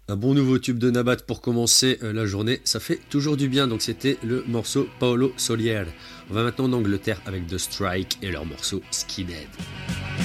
Un bon nouveau tube de Nabat pour commencer la journée, ça fait toujours du bien. Donc c'était le morceau Paolo Solier. On va maintenant en Angleterre avec The Strike et leur morceau Skinhead.